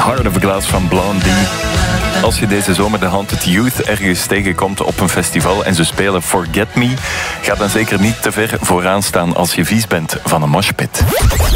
Heart of Glass van Blondie. Als je deze zomer de Haunted Youth ergens tegenkomt op een festival en ze spelen Forget Me, ga dan zeker niet te ver vooraan staan als je vies bent van een moshpit.